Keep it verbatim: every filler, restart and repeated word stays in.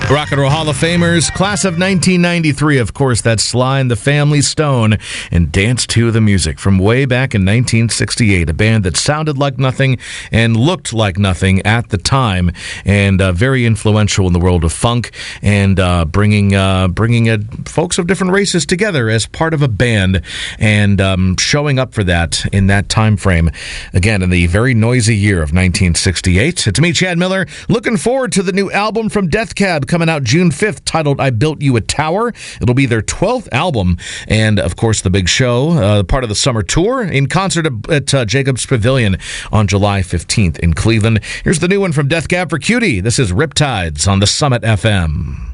Rock and Roll Hall of Famers, class of nineteen ninety-three, of course, that's Sly and the Family Stone, and Dance to the Music from way back in nineteen sixty-eight, a band that sounded like nothing and looked like nothing at the time, and uh, very influential in the world of funk, and uh, bringing uh, bringing uh, folks of different races together as part of a band, and um, showing up for that in that time frame, again, in the very noisy year of nineteen sixty-eight. It's me, Chad Miller, looking forward to the new album from Death Cab coming out June fifth, titled I Built You a Tower. It'll be their twelfth album, and of course the big show, uh, part of the summer tour, in concert at uh, Jacobs Pavilion on July fifteenth in Cleveland. Here's the new one from Death Cab for Cutie. This is Riptides on the Summit F M.